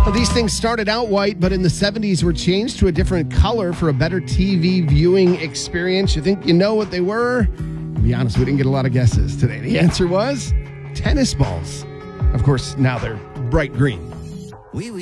Well, these things started out white, but in the 70s were changed to a different color for a better TV viewing experience. You think you know what they were? To be honest, we didn't get a lot of guesses today. The answer was tennis balls. Of course, now they're bright green. Oui, oui.